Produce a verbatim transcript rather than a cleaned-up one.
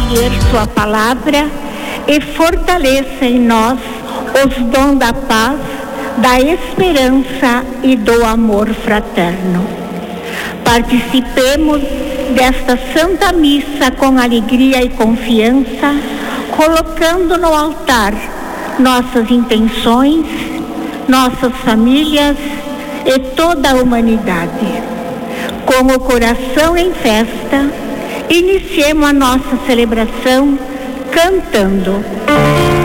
acolher sua palavra e fortaleça em nós os dons da paz, da esperança e do amor fraterno. Participemos desta Santa Missa com alegria e confiança, colocando no altar nossas intenções, nossas famílias e toda a humanidade. Com o coração em festa, iniciemos a nossa celebração cantando.